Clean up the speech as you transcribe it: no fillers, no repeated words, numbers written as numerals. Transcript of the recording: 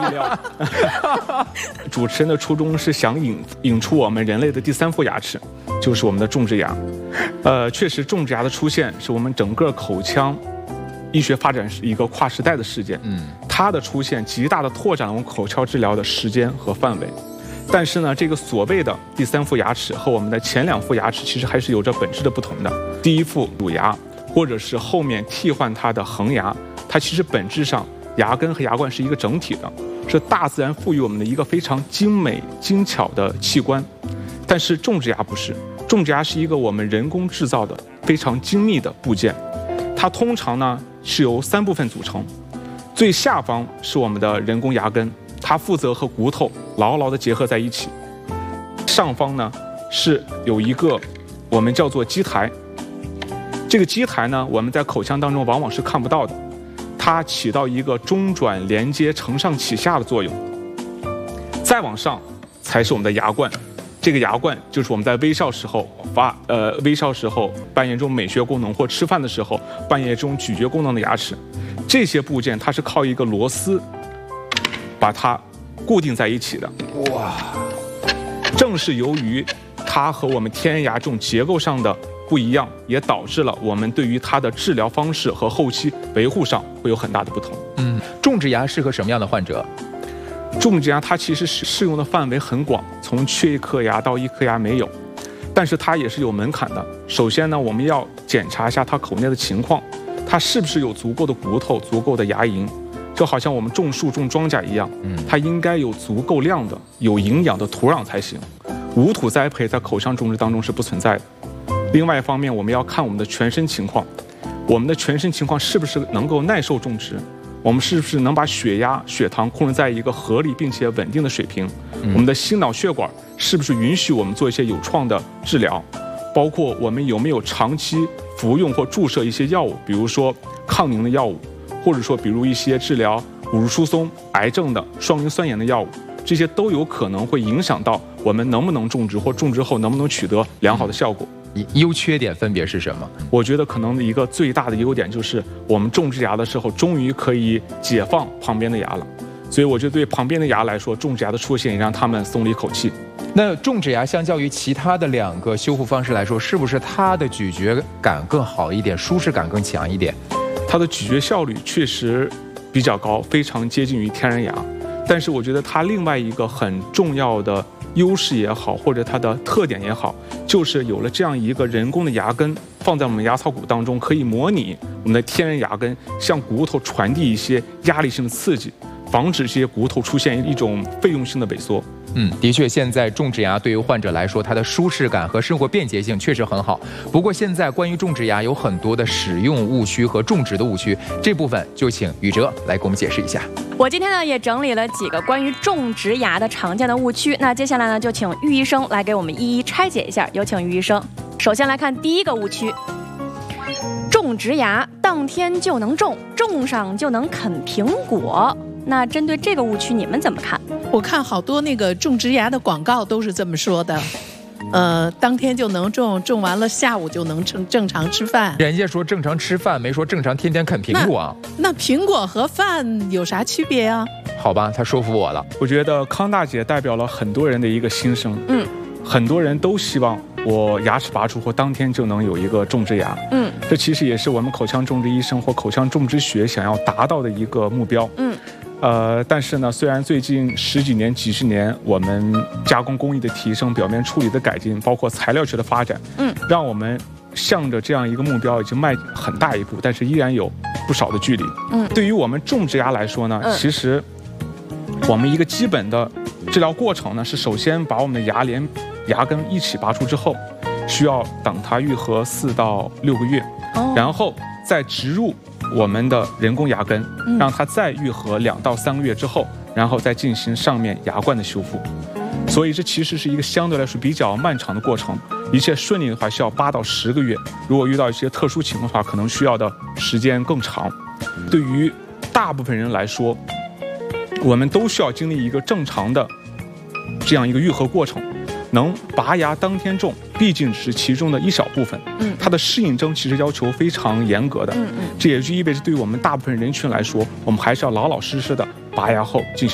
料。主持人的初衷是想引出我们人类的第3副牙齿，就是我们的种植牙。确实，种植牙的出现是我们整个口腔医学发展是一个跨时代的事件。它的出现极大的拓展了我们口腔治疗的时间和范围。但是呢，这个所谓的第3副牙齿和我们的前2副牙齿其实还是有着本质的不同的。第1副乳牙，或者是后面替换它的恒牙，它其实本质上牙根和牙冠是一个整体的，是大自然赋予我们的一个非常精美精巧的器官。但是种植牙不是，种植牙是一个我们人工制造的非常精密的部件，它通常呢是由3部分组成。最下方是我们的人工牙根，它负责和骨头牢牢地结合在一起。上方呢是有一个我们叫做基台，这个基台呢我们在口腔当中往往是看不到的，它起到一个中转连接承上启下的作用。再往上才是我们的牙冠，这个牙冠就是我们在微笑时候扮演这种美学功能，或吃饭的时候扮演这种咀嚼功能的牙齿。这些部件它是靠一个螺丝把它固定在一起的。哇！正是由于它和我们天然牙这种结构上的不一样，也导致了我们对于它的治疗方式和后期维护上会有很大的不同。 种植牙适合什么样的患者？ 种植牙它其实适用的范围很广，从缺1颗牙到1颗牙没有，但是它也是有门槛的。首先呢，我们要检查一下它口内的情况，它是不是有足够的骨头、足够的牙龈，就好像我们种树、种庄稼一样，它应该有足够量的、有营养的土壤才行。无土栽培在口腔种植当中是不存在的。另外一方面，我们要看我们的全身情况，我们的全身情况是不是能够耐受种植，我们是不是能把血压、血糖控制在一个合理并且稳定的水平，我们的心脑血管是不是允许我们做一些有创的治疗，包括我们有没有长期服用或注射一些药物，比如说抗凝的药物，或者说比如一些治疗骨质疏松、癌症的双磷酸盐的药物，这些都有可能会影响到我们能不能种植，或种植后能不能取得良好的效果。 优缺点分别是什么？ 我觉得可能一个最大的优点就是我们种植牙的时候终于可以解放旁边的牙了，所以我觉得对旁边的牙来说，种植牙的出现也让他们松了一口气。 那种植牙相较于其他的2个修复方式来说，是不是它的咀嚼感更好一点，舒适感更强一点？ 它的咀嚼效率确实比较高，非常接近于天然牙。但是我觉得它另外一个很重要的优势也好，或者它的特点也好，就是有了这样一个人工的牙根放在我们牙槽骨当中，可以模拟我们的天然牙根向骨头传递一些压力性的刺激，防止这些骨头出现一种费用性的萎缩。 的确，现在种植牙对于患者来说，它的舒适感和生活便捷性确实很好。不过现在关于种植牙有很多的使用误区和种植的误区，这部分就请宇哲来给我们解释一下。 我今天呢也整理了几个关于种植牙的常见的误区，那接下来呢就请喻医生来给我们一一拆解一下。有请喻医生。首先来看第一个误区，种植牙当天就能种，种上就能啃苹果。那针对这个误区，你们怎么看？ 我看好多那个种植牙的广告都是这么说的，当天就能种，种完了下午就能正常吃饭。 人家说正常吃饭，没说正常天天啃苹果啊。 那苹果和饭有啥区别啊？ 好吧，他说服我了。 我觉得康大姐代表了很多人的一个心声。很多人都希望我牙齿拔出后当天就能有一个种植牙。这其实也是我们口腔种植医生或口腔种植学想要达到的一个目标。但是呢，虽然最近10几年、几十年，我们加工工艺的提升、表面处理的改进，包括材料学的发展，让我们向着这样一个目标已经迈很大一步，但是依然有不少的距离。对于我们种植牙来说呢，其实我们一个基本的治疗过程呢，是首先把我们的牙根一起拔出之后，需要等它愈合4到6个月，然后再植入我们的人工牙根，让它再愈合2到3个月之后，然后再进行上面牙冠的修复。所以这其实是一个相对来说比较漫长的过程，一切顺利的话需要8到10个月，如果遇到一些特殊情况的话，可能需要的时间更长。对于大部分人来说，我们都需要经历一个正常的这样一个愈合过程。能拔牙当天种，毕竟只是其中的一小部分。它的适应症其实要求非常严格的。这也就意味着，对于我们大部分人群来说，我们还是要老老实实的拔牙后进行